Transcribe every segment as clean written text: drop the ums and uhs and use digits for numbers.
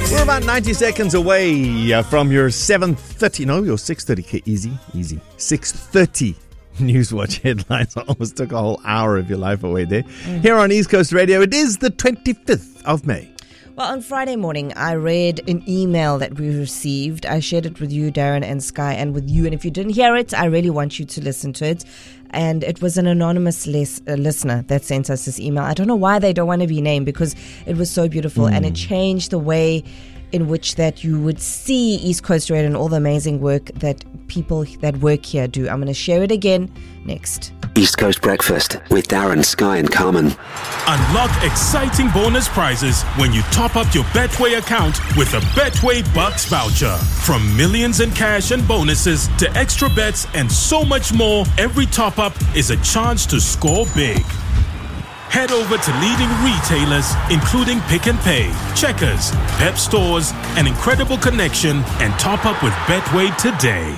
We're about 90 seconds away from your 7:30, no, your 6:30, easy, 6:30 Newswatch headlines. I almost took a whole hour of your life away there. Here on East Coast Radio, it is the 25th of May. Well, on Friday morning, I read an email that we received. I shared it with you, Darren and Sky, and with you. And if you didn't hear it, I really want you to listen to it. And it was an anonymous listener that sent us this email. I don't know why they don't want to be named, because it was so beautiful and it changed the way in which that you would see East Coast Radio and all the amazing work that people that work here do. I'm going to share it again next. East Coast Breakfast with Darren, Sky and Carmen. Unlock exciting bonus prizes when you top up your Betway account with a Betway Bucks voucher. From millions in cash and bonuses to extra bets and so much more, every top up is a chance to score big. Head over to leading retailers, including Pick n Pay, Checkers, Pep Stores, and Incredible Connection, and top up with Betway today.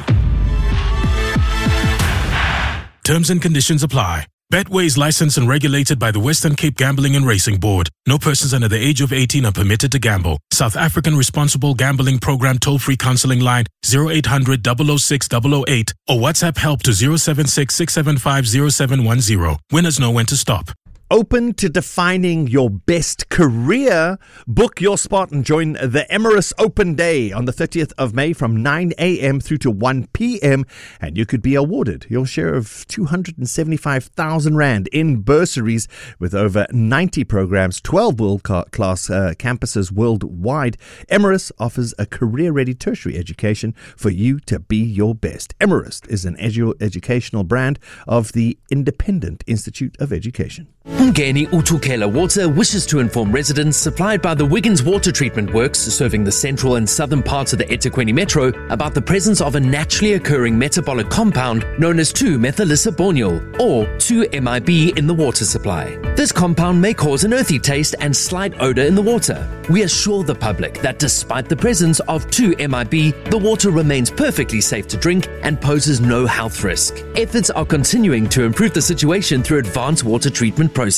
Terms and conditions apply. Betway is licensed and regulated by the Western Cape Gambling and Racing Board. No persons under the age of 18 are permitted to gamble. South African Responsible Gambling Program toll-free counseling line 0800 006 008 or WhatsApp help to 076 675 0710. Winners know when to stop. Open to defining your best career? Book your spot and join the Emirates Open Day on the 30th of May from 9 a.m. through to 1 p.m. and you could be awarded your share of 275,000 Rand in bursaries with over 90 programs, 12 world-class campuses worldwide. Emirates offers a career-ready tertiary education for you to be your best. Emirates is an educational brand of the Independent Institute of Education. Umgeni Utukela Water wishes to inform residents supplied by the Wiggins Water Treatment Works serving the central and southern parts of the eThekwini Metro about the presence of a naturally occurring metabolic compound known as 2-methylisibonyl or 2-MIB in the water supply. This compound may cause an earthy taste and slight odor in the water. We assure the public that despite the presence of 2-MIB, the water remains perfectly safe to drink and poses no health risk. Efforts are continuing to improve the situation through advanced water treatment processes.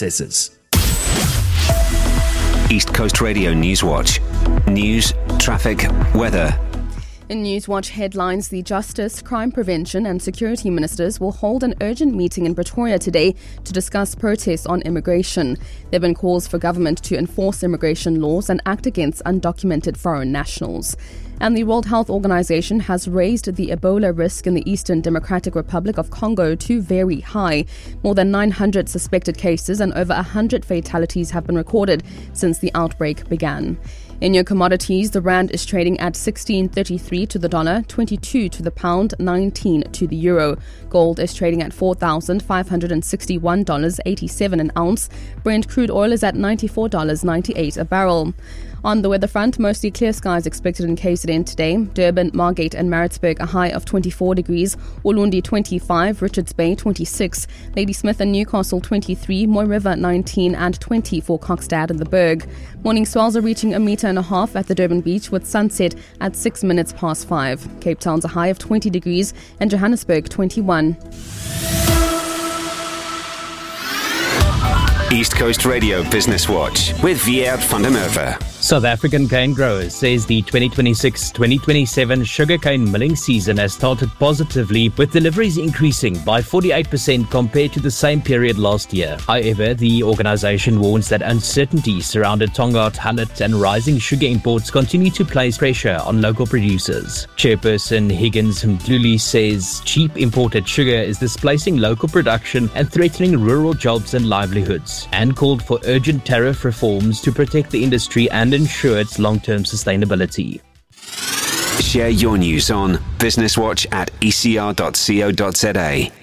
East Coast Radio Newswatch. News, traffic, weather. In Newswatch headlines, the Justice, Crime Prevention and Security Ministers will hold an urgent meeting in Pretoria today to discuss protests on immigration. There have been calls for government to enforce immigration laws and act against undocumented foreign nationals. And the World Health Organization has raised the Ebola risk in the Eastern Democratic Republic of Congo to very high. More than 900 suspected cases and over 100 fatalities have been recorded since the outbreak began. In your commodities, the rand is trading at 16.33 to the dollar, 22 to the pound, 19 to the euro. Gold is trading at $4,561.87 an ounce. Brent crude oil is at $94.98 a barrel. On the weather front, mostly clear skies expected in KZN today. Durban, Margate and Maritzburg a high of 24 degrees. Ulundi 25, Richards Bay 26, Ladysmith and Newcastle 23, Moy River 19 and 20 for Kokstad and the Berg. Morning swells are reaching 1.5 meters at the Durban beach with sunset at 6 minutes past 5. Cape Town's a high of 20 degrees and Johannesburg 21. East Coast Radio Business Watch with Vier van der Merwe. South African cane growers says the 2026-2027 sugarcane milling season has started positively, with deliveries increasing by 48% compared to the same period last year. However, the organisation warns that uncertainty surrounding Tongaat, Hulett and rising sugar imports continue to place pressure on local producers. Chairperson Higgins Mdluli says cheap imported sugar is displacing local production and threatening rural jobs and livelihoods, and called for urgent tariff reforms to protect the industry and ensure its long-term sustainability. Share your news on Business Watch at ecr.co.za.